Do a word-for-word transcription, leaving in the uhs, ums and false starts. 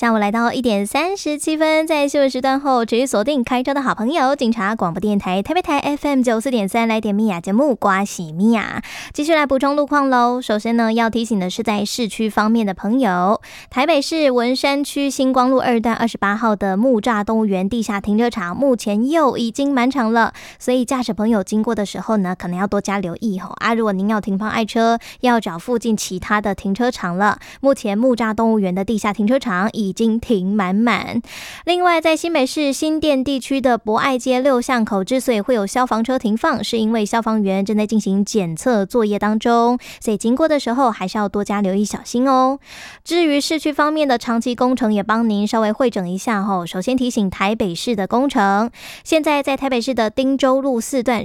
下午来到一点三十七分，在新闻时段后，持续锁定开车的好朋友，警察广播电台台北台 F M 九四点三，来点米雅节目，刮喜米雅，继续来补充路况喽。首先呢，要提醒的是在市区方面的朋友，台北市文山区星光路二段二十八号的木栅动物园地下停车场，目前又已经满场了，所以驾驶朋友经过的时候呢，可能要多加留意吼啊。如果您要停放爱车，要找附近其他的停车场了。目前木栅动物园的地下停车场已经停满满。另外，在新北市新店地区的博爱街六巷口之所以会有消防车停放，是因为消防员正在进行检测作业当中，所以经过的时候还是要多加留意小心哦。至于市区方面的长期工程，也帮您稍微汇整一下吼。首先提醒台北市的工程，现在在台北市的汀州路四段